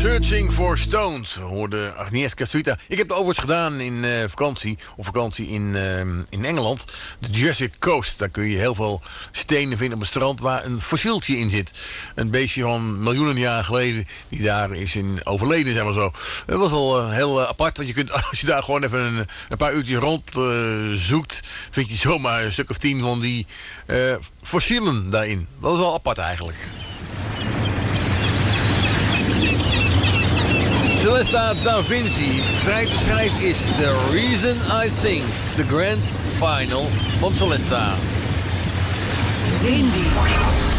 Searching for Stones, hoorde Agnieszka Suita. Ik heb het overigens gedaan in vakantie in Engeland. De Jurassic Coast, daar kun je heel veel stenen vinden op het strand waar een fossieltje in zit. Een beestje van miljoenen jaren geleden die daar is in overleden, zeg maar zo. Het was al heel apart, want je kunt, als je daar gewoon even een paar uurtjes rond zoekt, vind je zomaar een stuk of 10 van die fossielen daarin. Dat is wel apart eigenlijk. Celesta Da Vinci, vrij te schrijven is The Reason I Sing, de grand final van Celesta. Cindy.